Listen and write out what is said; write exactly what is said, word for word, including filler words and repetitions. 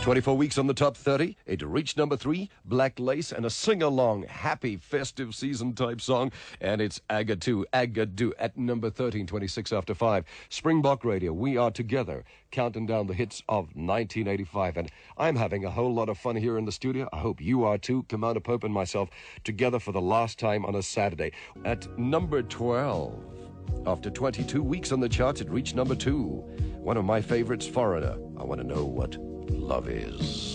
twenty-four weeks on the top thirty. It reached number three, Black Lace, and a sing-along, happy, festive season-type song. And it's Agadoo, Agadoo at number thirteen, twenty-six after five. Springbok Radio, we are together, counting down the hits of nineteen eighty-five. And I'm having a whole lot of fun here in the studio. I hope you are too. Commander Pope and myself together for the last time on a Saturday. At number twelve, after twenty-two weeks on the charts, it reached number two. One of my favorites, Foreigner. I want to know what love is.